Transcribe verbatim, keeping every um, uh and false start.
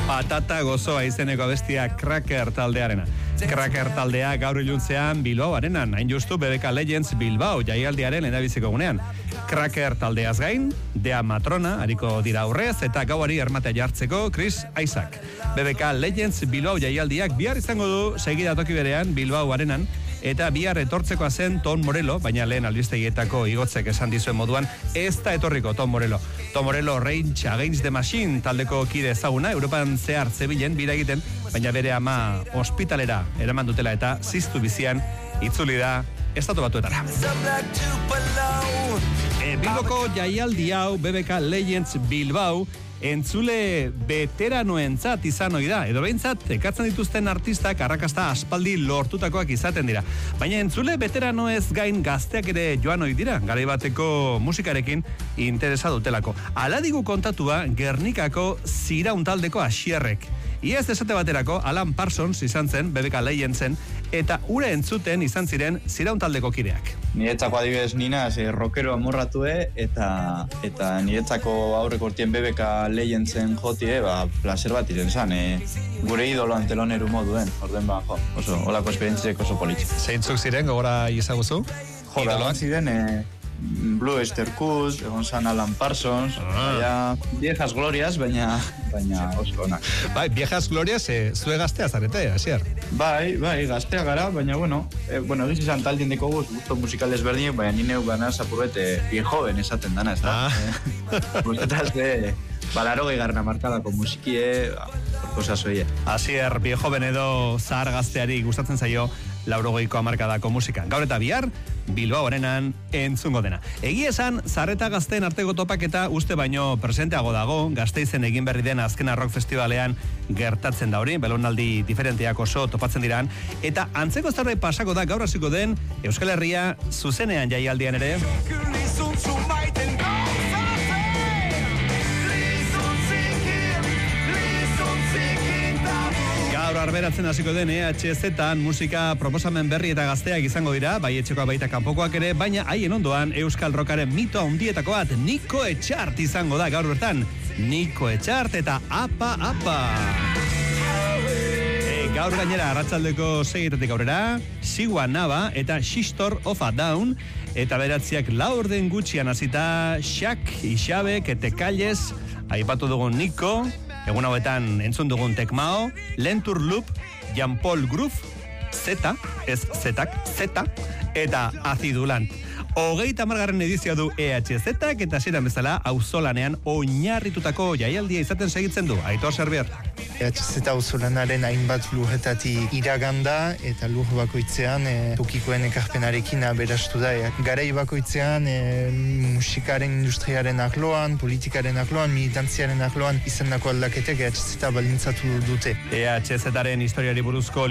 Patata gozoa izeneko abestia Cracker taldearena. Cracker taldea gaur iluntzean Bilbao arenan, hain justu B B K Legends Bilbao jaialdiaren lehendabiziko gunean. Cracker taldeaz gain, Dea Matrona, hariko dira aurrez, eta gauari ermatea jartzeko Chris Isaac. B B K Legends Bilbao jaialdiak bihar izango du segida toki berean Bilbao arenan, eta bihar etortzekoa zen Tom Morello, baina lehen albistegietako igotzek esan dizuen moduan, ez da etorriko Tom Morello. Tom Morello Rage Against the Machine taldeko kide ezaguna, Europan zehar zebilen bira egiten, baina bere ama ospitalera eraman dutela eta ziztu bizian itzuli da estatu batuetara. E, Bilboko jaialdi hau B B K Legends Bilbao entzule veteranoentzat izan ohi da, edo behintzat ekartzen dituzten artistak arrakasta aspaldi lortutakoak izaten dira. Baina entzule veteranoez gain gazteak ere joan ohi dira, garai bateko musikarekin interesa dutelako. Hala digu kontatua Gernikako Ziraun taldeko Asierrek. Iaz esate baterako Alan Parsons izan zen B B K Legendsen, eta ure entzuten izan ziren Ziraun taldeko kideak. Niretzako adibidez nina, ze rockero amorratue, eta eta niretzako aurreko urtien B B K Legendsen jotie, ba, placer bat iren zan, e, gure idolo anteloneru moduen, orden ba, jo, oso, holako esperientziek oso politxe. Zeintzuk ziren, gogora izaguzu? Jo, egon ziren, e, Blue Oyster Cult, egon zan Alan Parsons, ah. baina viejas glorias, baina, baina oso onak. Bai, viejas glorias, e, zue gaztea zarete, Asier? Bai, bai, gaztea gara, baina, bueno, e, bueno, egiz izan taldien deko guz, gusto musikal desberdinek, baina nire gana zapurbete bien joven esaten dana, ez da? Ah. Guztetaz, e, balaro gehigarren amarkadako musikie, cosa soie. Asier, bien joven edo zahar gazteari gustatzen zaio laurogeiko amarkadako musikan. Gaur eta bihar, Bilbao arenan entzungo dena. Egia esan, zareta gazteen arteko topaketa uste baino presenteago dago, Gasteizen egin berri den azkena rock festivalean gertatzen da hori, belonaldi diferenteak oso topatzen diran, eta antzeko zerbait pasako da gaur hasiko den Euskal Herria zuzenean jaialdian ere. Gaur arberatzen hasiko den E H Z-an musika proposamen berri eta gazteak izango dira, bai etxekoa baita kanpokoak ere, baina haien ondoan Euskal Rockaren mito handietako bat, Niko Etxart izango da gaur bertan. Niko Etxart eta Apa Apa. E, gaur gainera arratsaldeko seietetik aurrera, Sigua Nava eta Sistor of a Down, eta beratziak laurden gutxian hasita Shak, Ixabek, Ete Calles, aipatu dugun Niko, egun hauetan entzun dugun Tekmao, Lentur Loop, Jean Paul Groove, Z, ez Zetak, Z, eta Azidulant. Hogeita hamargarren edizioa du E H Z-ak eta ziren bezala auzolanean oinarritutako jaialdia izaten segitzen du. Aitor Serbier. E H Z auzolanaren hainbat lurretatik iraganda eta lur bakoitzean e, tokikoen ekarpenarekin aberastu da. E, garai bakoitzean e, musikaren industriaren arloan, politikaren arloan, militantziaren arloan izandako aldaketek E H Z baldintzatu dute. E H Z-aren historiari buruzko